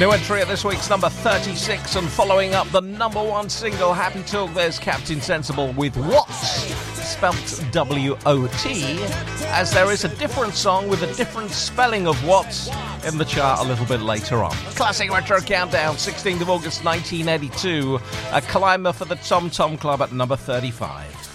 New entry at this week's number 36, and following up the number one single, Happy Talk, there's Captain Sensible with What, spelt W-O-T, as there is a different song with a different spelling of what in the chart a little bit later on. Classic Retro Countdown, 16th of August 1982, a climber for the Tom Tom Club at number 35.